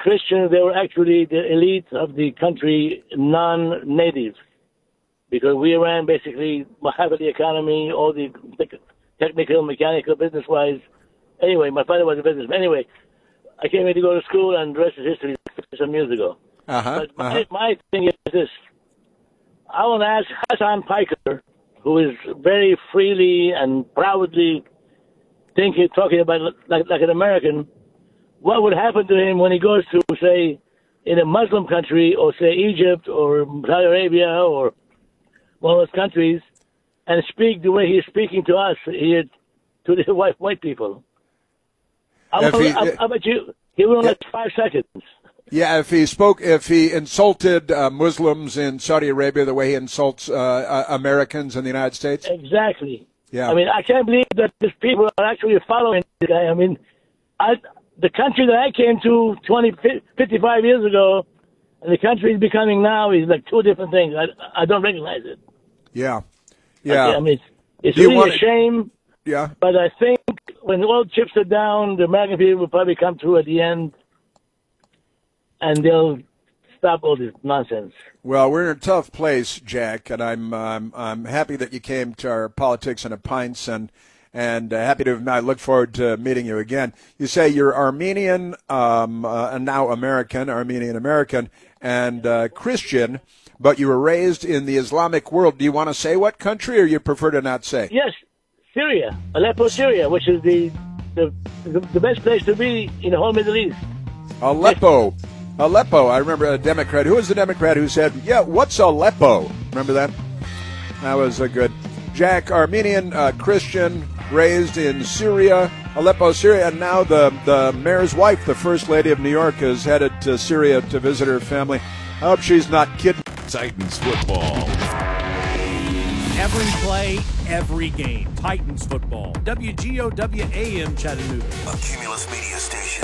Christians, they were actually the elite of the country, non-natives, because we ran basically half of the economy, all the technical, mechanical, business-wise. Anyway, my father was a businessman. Anyway, I came here to go to school, and the rest is history some years ago. But my thing is this. I want to ask Hassan Piker, who is very freely and proudly talking about like an American, what would happen to him when he goes to, say, in a Muslim country, or say Egypt or Saudi Arabia or one of those countries, and speak the way he's speaking to us here, to the white people. I bet you he will like 5 seconds. Yeah, if he insulted Muslims in Saudi Arabia the way he insults Americans in the United States. Exactly. Yeah. I mean, I can't believe that these people are actually following this guy. I mean, the country that I came to 55 years ago, and the country is becoming now is like two different things. I don't recognize it. Yeah. I mean, it's really a shame. Yeah. But I think when all chips are down, the American people will probably come through at the end, and they'll stop all this nonsense. Well, we're in a tough place, Jack, and I'm happy that you came to our Politics and a Pints, and happy to. I look forward to meeting you again. You say you're Armenian, and now Armenian American, and Christian, but you were raised in the Islamic world. Do you want to say what country, or you prefer to not say? Yes, Syria, Aleppo, Syria, which is the best place to be in the whole Middle East. Aleppo. I remember a Democrat. Who was the Democrat who said, "Yeah, what's Aleppo?" Remember that? That was a good. Jack, Armenian, Christian, raised in Syria, Aleppo, Syria, and now the mayor's wife, the First Lady of New York, is headed to Syria to visit her family. I hope she's not kidding. Titans football. Every play, every game. Titans football. WGOW AM Chattanooga. A Cumulus Media Station.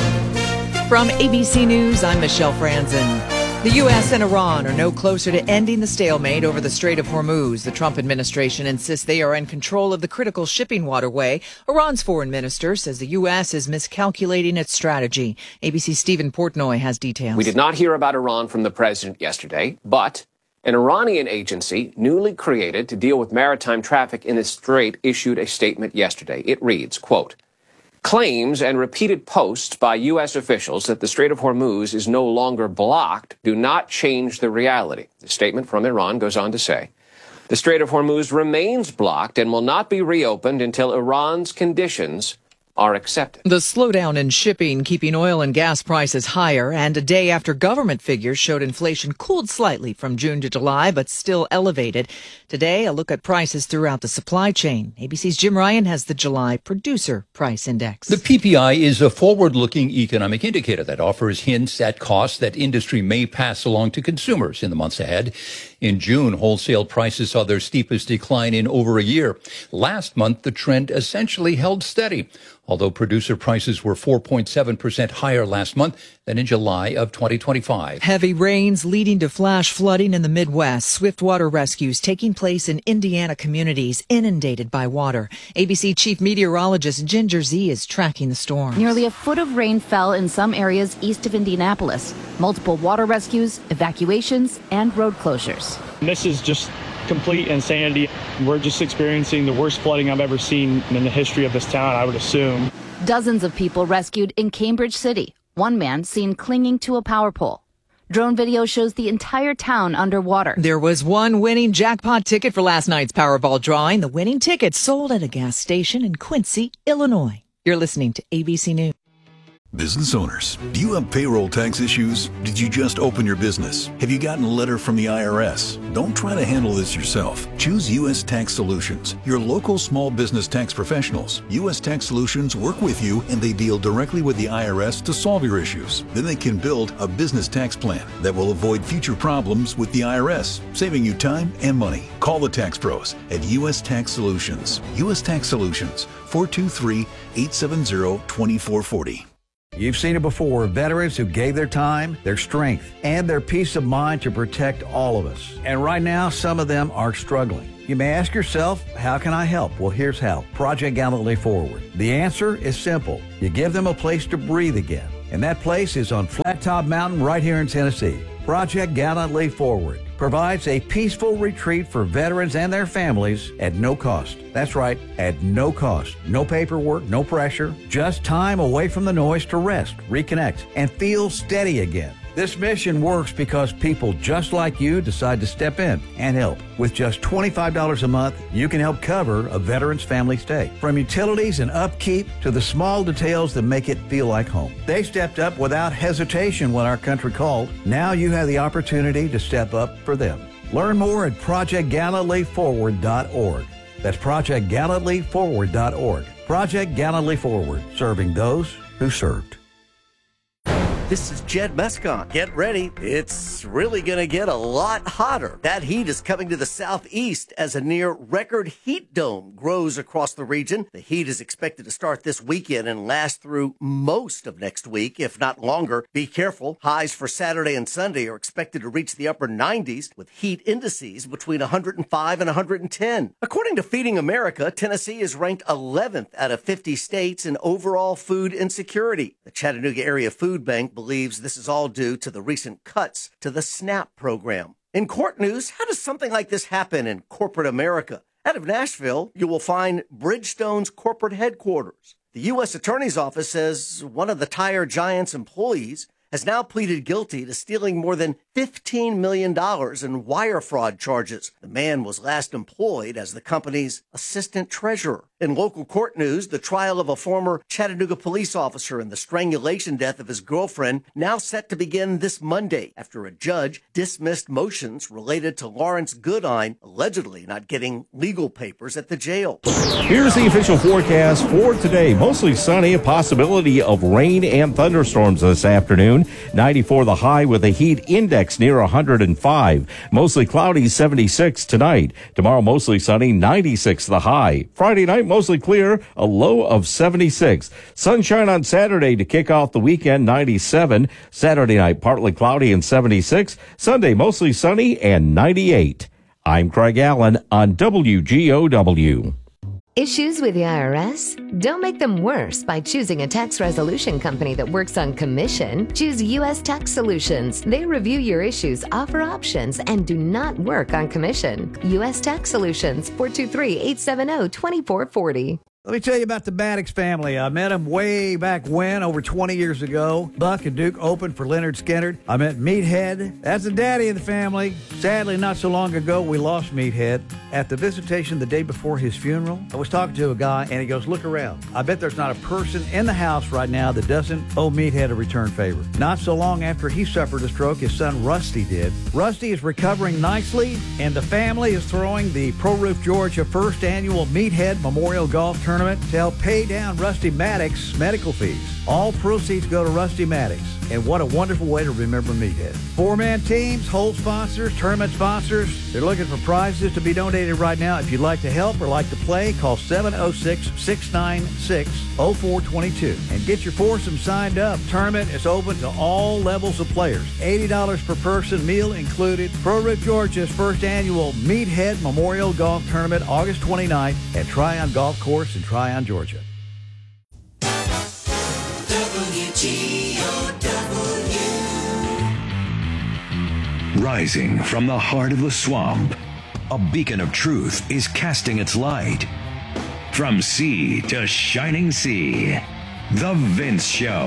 From ABC News, I'm Michelle Franzen. The U.S. and Iran are no closer to ending the stalemate over the Strait of Hormuz. The Trump administration insists they are in control of the critical shipping waterway. Iran's foreign minister says the U.S. is miscalculating its strategy. ABC's Stephen Portnoy has details. We did not hear about Iran from the president yesterday, but an Iranian agency newly created to deal with maritime traffic in the strait issued a statement yesterday. It reads, quote, "Claims and repeated posts by U.S. officials that the Strait of Hormuz is no longer blocked do not change the reality." The statement from Iran goes on to say, "The Strait of Hormuz remains blocked and will not be reopened until Iran's conditions are accepted." The slowdown in shipping keeping oil and gas prices higher, and a day after government figures showed inflation cooled slightly from June to July, but still elevated. Today, a look at prices throughout the supply chain. ABC's Jim Ryan has the July Producer Price Index. The PPI is a forward-looking economic indicator that offers hints at costs that industry may pass along to consumers in the months ahead. In June, wholesale prices saw their steepest decline in over a year. Last month, the trend essentially held steady, although producer prices were 4.7% higher last month than in July of 2025. Heavy rains leading to flash flooding in the Midwest. Swift water rescues taking place in Indiana communities inundated by water. ABC Chief Meteorologist Ginger Z is tracking the storm. Nearly a foot of rain fell in some areas east of Indianapolis. Multiple water rescues, evacuations, and road closures. This is just complete insanity. We're just experiencing the worst flooding I've ever seen in the history of this town, I would assume. Dozens of people rescued in Cambridge City. One man seen clinging to a power pole. Drone video shows the entire town underwater. There was one winning jackpot ticket for last night's Powerball drawing. The winning ticket sold at a gas station in Quincy, Illinois. You're listening to ABC News. Business owners, do you have payroll tax issues? Did you just open your business? Have you gotten a letter from the IRS? Don't try to handle this yourself. Choose U.S. Tax Solutions, your local small business tax professionals. U.S. Tax Solutions work with you and they deal directly with the IRS to solve your issues. Then they can build a business tax plan that will avoid future problems with the IRS, saving you time and money. Call the Tax Pros at U.S. Tax Solutions. U.S. Tax Solutions, 423-870-2440. You've seen it before, veterans who gave their time, their strength, and their peace of mind to protect all of us. And right now, some of them are struggling. You may ask yourself, how can I help? Well, here's how. Project Gallantly Forward. The answer is simple. You give them a place to breathe again. and that place is on Flat Top Mountain right here in Tennessee. Project Gallantly Forward provides a peaceful retreat for veterans and their families at no cost. That's right, at no cost. No paperwork, no pressure, just time away from the noise to rest, reconnect, and feel steady again. This mission works because people just like you decide to step in and help. With just $25 a month, you can help cover a veteran's family stay. From utilities and upkeep to the small details that make it feel like home. They stepped up without hesitation when our country called. Now you have the opportunity to step up for them. Learn more at ProjectGallantlyForward.org. That's ProjectGallantlyForward.org. Project Gallantly Forward, serving those who served. This is Jed Mescon. Get ready. It's really going to get a lot hotter. That heat is coming to the southeast as a near record heat dome grows across the region. The heat is expected to start this weekend and last through most of next week, if not longer. Be careful. Highs for Saturday and Sunday are expected to reach the upper 90s with heat indices between 105 and 110. According to Feeding America, Tennessee is ranked 11th out of 50 states in overall food insecurity. The Chattanooga Area Food Bank believes this is all due to the recent cuts to the SNAP program. In court news, how does something like this happen in corporate America? Out of Nashville, you will find Bridgestone's corporate headquarters. The U.S. Attorney's Office says one of the tire giant's employees has now pleaded guilty to stealing more than $15 million in wire fraud charges. The man was last employed as the company's assistant treasurer. In local court news, the trial of a former Chattanooga police officer and the strangulation death of his girlfriend now set to begin this Monday after a judge dismissed motions related to Lawrence Goodine allegedly not getting legal papers at the jail. Here's the official forecast for today. Mostly sunny, a possibility of rain and thunderstorms this afternoon. 94 the high with a heat index near 105. Mostly cloudy, 76 tonight. Tomorrow, mostly sunny, 96 the high. Friday night, mostly clear, a low of 76. Sunshine on Saturday to kick off the weekend, 97. Saturday night, partly cloudy and 76. Sunday, mostly sunny and 98. I'm Craig Allen on WGOW. Issues with the IRS? Don't make them worse by choosing a tax resolution company that works on commission. Choose U.S. Tax Solutions. They review your issues, offer options, and do not work on commission. U.S. Tax Solutions, 423-870-2440. Let me tell you about the Maddox family. I met them way back when, over 20 years ago. Buck and Duke opened for Leonard Skinner. I met Meathead. That's the daddy of the family. Sadly, not so long ago, we lost Meathead. At the visitation the day before his funeral, I was talking to a guy, and he goes, look around. I bet there's not a person in the house right now that doesn't owe Meathead a return favor. Not so long after he suffered a stroke, his son Rusty did. Rusty is recovering nicely, and the family is throwing the Pro Roof Georgia first annual Meathead Memorial Golf Tournament to help pay down Rusty Maddox's medical fees. All proceeds go to Rusty Maddox, and what a wonderful way to remember Meathead. Four-man teams, hole sponsors, tournament sponsors, they're looking for prizes to be donated right now. If you'd like to help or like to play, call 706-696-0422 and get your foursome signed up. Tournament is open to all levels of players. $80 per person, meal included. Pro Roof Georgia's first annual Meathead Memorial Golf Tournament, August 29th at Tryon Golf Course in Tryon, Georgia. Rising from the heart of the swamp, a beacon of truth is casting its light. From sea to shining sea, The Vince Show.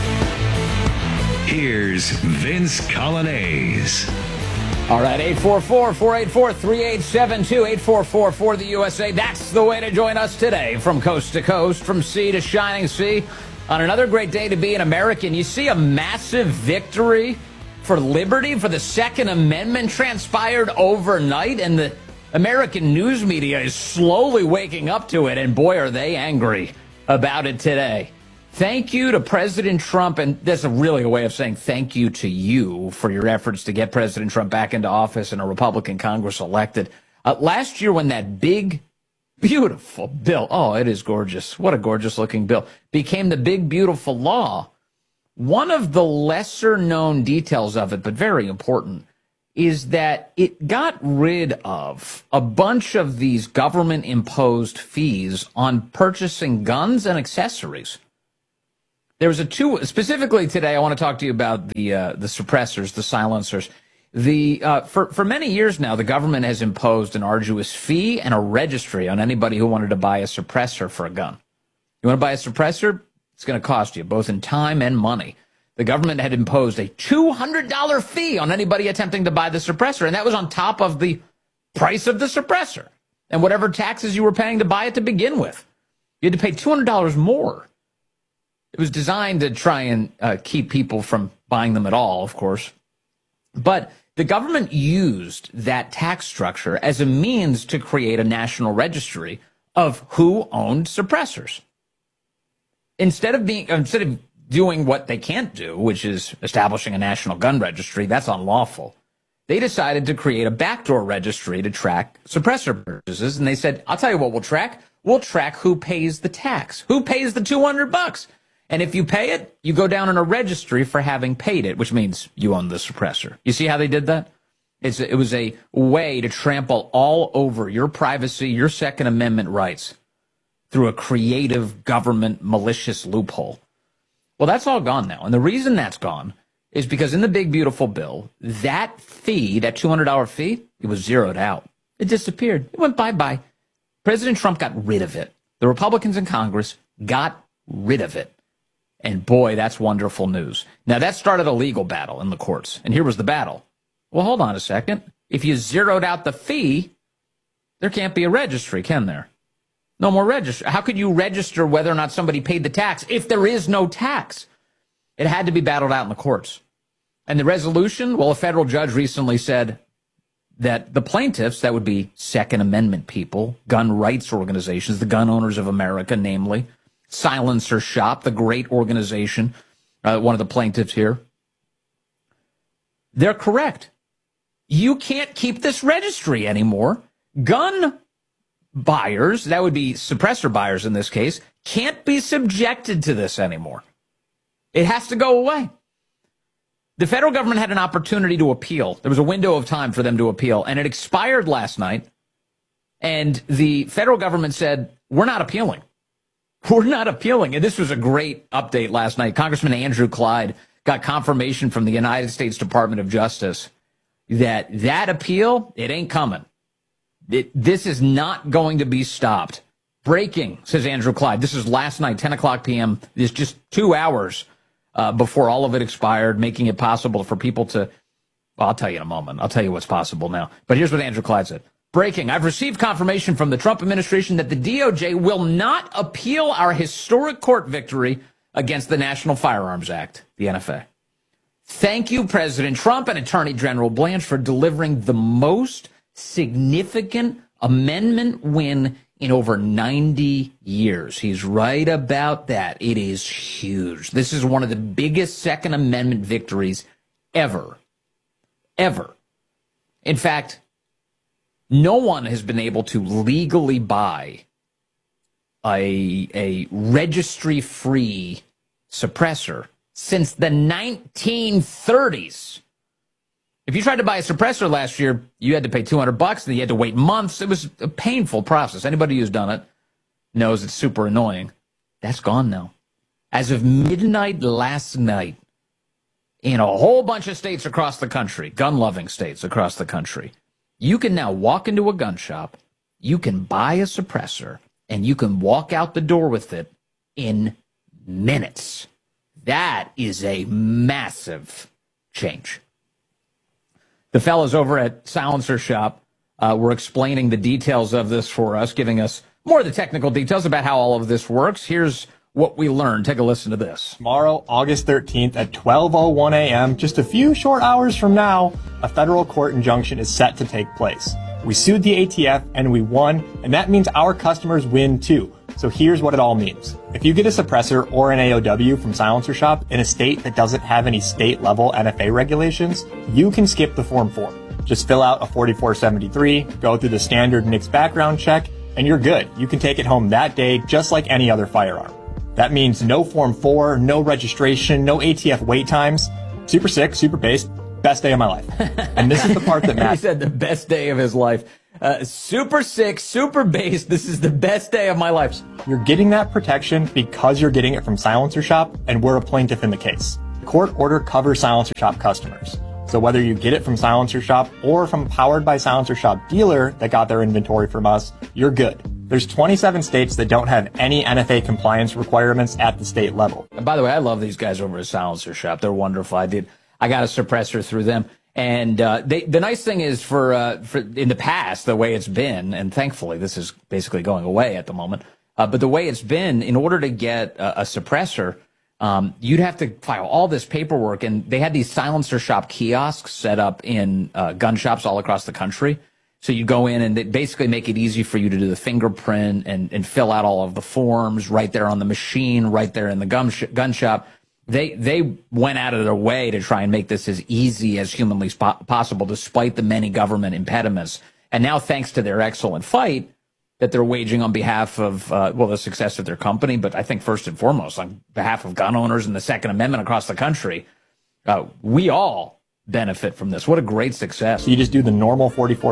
Here's Vince Colonnese. All right, 844-484-3872, 844 for the USA. That's the way to join us today, from coast to coast, from sea to shining sea, on another great day to be an American. You see a massive victory for liberty, for the Second Amendment, transpired overnight, and the American news media is slowly waking up to it, and boy, are they angry about it today. Thank you to President Trump, and that's really a way of saying thank you to you for your efforts to get President Trump back into office and a Republican Congress elected. Last year when that big, beautiful bill, oh, it is gorgeous, what a gorgeous-looking bill, became the big, beautiful law, one of the lesser-known details of it, but very important, is that it got rid of a bunch of these government-imposed fees on purchasing guns and accessories. There was specifically today, I want to talk to you about the suppressors, the silencers. For many years now, the government has imposed an arduous fee and a registry on anybody who wanted to buy a suppressor for a gun. You want to buy a suppressor? It's going to cost you, both in time and money. The government had imposed a $200 fee on anybody attempting to buy the suppressor, and that was on top of the price of the suppressor and whatever taxes you were paying to buy it to begin with. You had to pay $200 more. It was designed to try and keep people from buying them at all, of course. But the government used that tax structure as a means to create a national registry of who owned suppressors. Instead of doing what they can't do, which is establishing a national gun registry, that's unlawful. They decided to create a backdoor registry to track suppressor purchases, and they said, I'll tell you what we'll track. We'll track who pays the tax, who pays the $200. And if you pay it, you go down in a registry for having paid it, which means you own the suppressor. You see how they did that? It was a way to trample all over your privacy, your Second Amendment rights through a creative government malicious loophole. Well, that's all gone now. And the reason that's gone is because in the big, beautiful bill, that fee, that $200 fee, it was zeroed out. It disappeared. It went bye-bye. President Trump got rid of it. The Republicans in Congress got rid of it. And boy, that's wonderful news. Now, that started a legal battle in the courts. And here was the battle. Well, hold on a second. If you zeroed out the fee, there can't be a registry, can there? No more registry. How could you register whether or not somebody paid the tax if there is no tax? It had to be battled out in the courts. And the resolution, well, a federal judge recently said that the plaintiffs, that would be Second Amendment people, gun rights organizations, the Gun Owners of America, namely, Silencer Shop, the great organization, one of the plaintiffs here, they're correct. You can't keep this registry anymore. Gun buyers, that would be suppressor buyers in this case, can't be subjected to this anymore. It has to go away. The federal government had an opportunity to appeal. There was a window of time for them to appeal, and it expired last night. And the federal government said, we're not appealing. We're not appealing. And this was a great update last night. Congressman Andrew Clyde got confirmation from the United States Department of Justice that appeal, it ain't coming. This is not going to be stopped. Breaking, says Andrew Clyde. This is last night, 10 o'clock p.m. This is just 2 hours before all of it expired, making it possible for people to, well, I'll tell you in a moment. I'll tell you what's possible now. But here's what Andrew Clyde said. Breaking, I've received confirmation from the Trump administration that the DOJ will not appeal our historic court victory against the National Firearms Act, the NFA. Thank you, President Trump and Attorney General Blanche, for delivering the most significant amendment win in over 90 years. He's right about that. It is huge. This is one of the biggest Second Amendment victories ever. Ever. In fact, no one has been able to legally buy a registry-free suppressor since the 1930s. If you tried to buy a suppressor last year, you had to pay $200, and you had to wait months. It was a painful process. Anybody who's done it knows it's super annoying. That's gone now. As of midnight last night, in a whole bunch of states across the country, gun-loving states across the country, you can now walk into a gun shop, you can buy a suppressor, and you can walk out the door with it in minutes. That is a massive change. The fellows over at Silencer Shop were explaining the details of this for us, giving us more of the technical details about how all of this works. Here's what we learned. Take a listen to this. Tomorrow, August 13th at 12:01 a.m., just a few short hours from now, a federal court injunction is set to take place. We sued the ATF and we won, and that means our customers win too. So here's what it all means. If you get a suppressor or an AOW from Silencer Shop in a state that doesn't have any state-level NFA regulations, you can skip the Form 4. Just fill out a 4473, go through the standard NICS background check, and you're good. You can take it home that day just like any other firearm. That means no Form 4, no registration, no ATF wait times. Super sick, super based. Best day of my life. And this is the part that matters. He said the best day of his life. Super sick, super based. This is the best day of my life. You're getting that protection because you're getting it from Silencer Shop, and we're a plaintiff in the case. The court order covers Silencer Shop customers. So whether you get it from Silencer Shop or from a Powered by Silencer Shop dealer that got their inventory from us, you're good. There's 27 states that don't have any NFA compliance requirements at the state level. And by the way, I love these guys over at Silencer Shop. They're wonderful. I got a suppressor through them. And the nice thing is for in the past, the way it's been, and thankfully this is basically going away at the moment, but the way it's been, in order to get a suppressor, you'd have to file all this paperwork, and they had these Silencer Shop kiosks set up in gun shops all across the country. So you go in and they basically make it easy for you to do the fingerprint and fill out all of the forms right there on the machine, right there in the gun shop. They went out of their way to try and make this as easy as humanly possible, despite the many government impediments. And now, thanks to their excellent fight that they're waging on behalf of, the success of their company, but I think first and foremost on behalf of gun owners and the Second Amendment across the country, we all benefit from this. What a great success. You just do the normal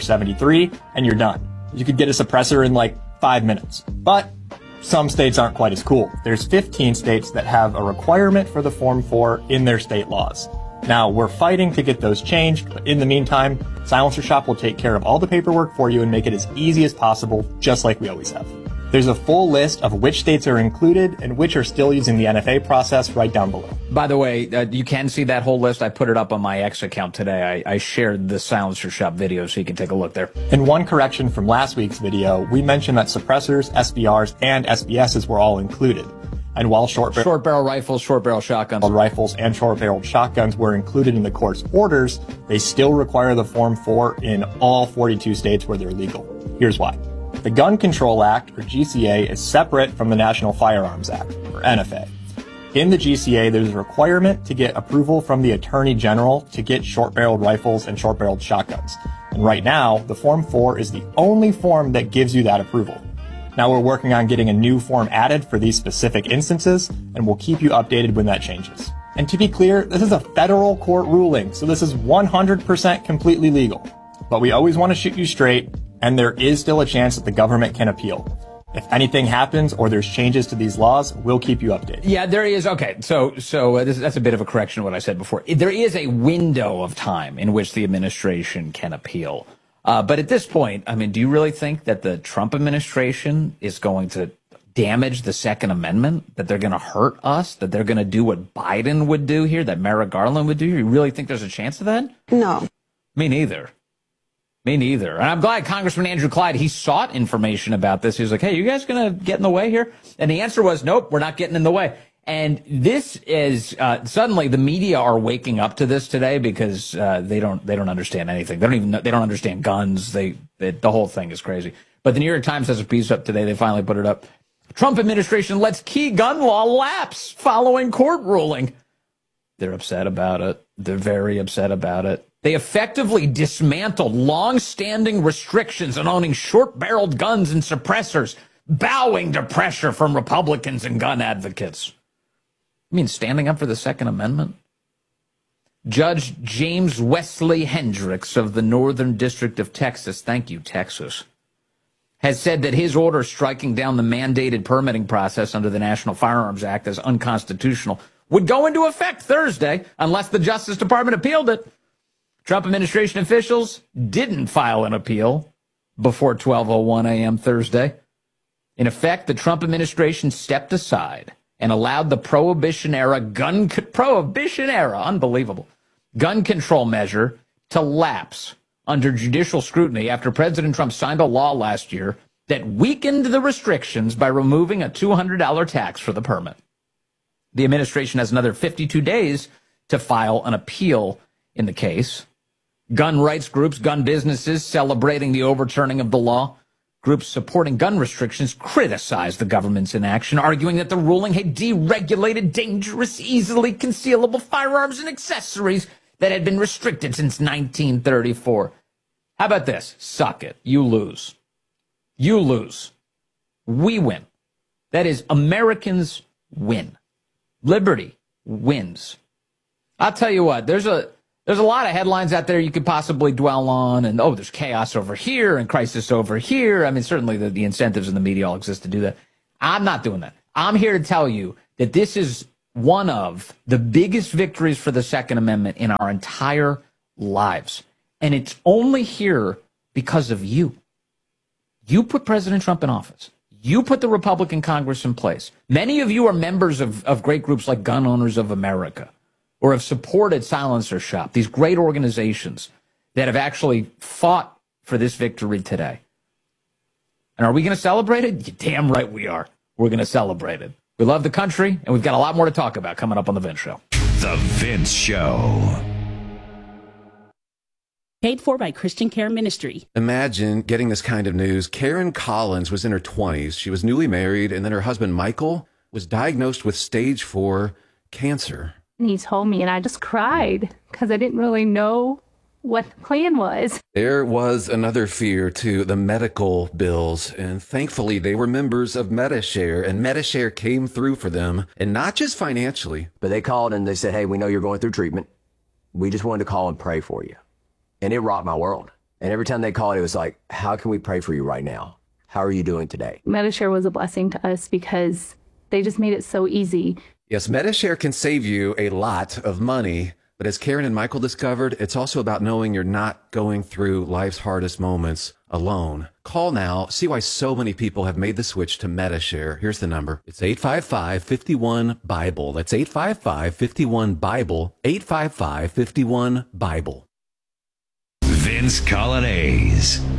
4473 and you're done. You could get a suppressor in like 5 minutes. But some states aren't quite as cool. There's 15 states that have a requirement for the Form 4 in their state laws. Now, we're fighting to get those changed, but in the meantime, Silencer Shop will take care of all the paperwork for you and make it as easy as possible, just like we always have. There's a full list of which states are included and which are still using the NFA process right down below. By the way, you can see that whole list. I put it up on my X account today. I shared the Silencer Shop video so you can take a look there. And one correction from last week's video, we mentioned that suppressors, SBRs, and SBSs were all included. And while short barrel rifles, short barrel shotguns, rifles, and short barreled shotguns were included in the court's orders, they still require the Form 4 in all 42 states where they're legal. Here's why. The Gun Control Act, or GCA, is separate from the National Firearms Act, or NFA. In the GCA, there's a requirement to get approval from the Attorney General to get short-barreled rifles and short-barreled shotguns. And right now, the Form 4 is the only form that gives you that approval. Now we're working on getting a new form added for these specific instances, and we'll keep you updated when that changes. And to be clear, this is a federal court ruling, so this is 100% completely legal. But we always want to shoot you straight, and there is still a chance that the government can appeal. If anything happens or there's changes to these laws, we'll keep you updated. Yeah, there is. Okay, so that's a bit of a correction of what I said before. There is a window of time in which the administration can appeal. But at this point, I mean, do you really think that the Trump administration is going to damage the Second Amendment, that they're going to hurt us, that they're going to do what Biden would do here, that Merrick Garland would do here? You really think there's a chance of that? No. Me neither. Me neither. And I'm glad Congressman Andrew Clyde, he sought information about this. He was like, hey, you guys going to get in the way here? And the answer was, nope, we're not getting in the way. And this is suddenly the media are waking up to this today because they don't understand anything. They don't understand guns. The whole thing is crazy. But the New York Times has a piece up today. They finally put it up. Trump administration lets key gun law lapse following court ruling. They're upset about it. They're very upset about it. They effectively dismantled long-standing restrictions on owning short-barreled guns and suppressors, bowing to pressure from Republicans and gun advocates. I mean, standing up for the Second Amendment? Judge James Wesley Hendricks of the Northern District of Texas, thank you, Texas, has said that his order striking down the mandated permitting process under the National Firearms Act as unconstitutional would go into effect Thursday unless the Justice Department appealed it. Trump administration officials didn't file an appeal before 12:01 a.m. Thursday. In effect, the Trump administration stepped aside and allowed the prohibition-era gun control measure to lapse under judicial scrutiny after President Trump signed a law last year that weakened the restrictions by removing a $200 tax for the permit. The administration has another 52 days to file an appeal in the case. Gun rights groups, gun businesses celebrating the overturning of the law. Groups supporting gun restrictions criticized the government's inaction, arguing that the ruling had deregulated dangerous, easily concealable firearms and accessories that had been restricted since 1934. How about this? Suck it. You lose. You lose. We win. That is, Americans win. Liberty wins. I'll tell you what, there's There's a lot of headlines out there you could possibly dwell on, and there's chaos over here and crisis over here. I mean, certainly the incentives in the media all exist to do that. I'm not doing that. I'm here to tell you that this is one of the biggest victories for the Second Amendment in our entire lives. And it's only here because of you. You put President Trump in office. You put the Republican Congress in place. Many of you are members of great groups like Gun Owners of America, or have supported Silencer Shop, these great organizations that have actually fought for this victory today. And are we going to celebrate it? You're damn right we are. We're going to celebrate it. We love the country, and we've got a lot more to talk about coming up on The Vince Show. The Vince Show. Paid for by Christian Care Ministry. Imagine getting this kind of news. Karen Collins was in her 20s. She was newly married, and then her husband, Michael, was diagnosed with stage 4 cancer. And he told me, and I just cried because I didn't really know what the plan was. There was another fear, too, the medical bills, and thankfully they were members of Medi-Share, and Medi-Share came through for them, and not just financially. But they called and they said, hey, we know you're going through treatment. We just wanted to call and pray for you. And it rocked my world. And every time they called, it was like, how can we pray for you right now? How are you doing today? Medi-Share was a blessing to us because they just made it so easy. Yes, Medi-Share can save you a lot of money. But as Karen and Michael discovered, it's also about knowing you're not going through life's hardest moments alone. Call now. See why so many people have made the switch to Medi-Share. Here's the number. It's 855-51-BIBLE. That's 855-51-BIBLE. 855-51-BIBLE. Vince Coglianese.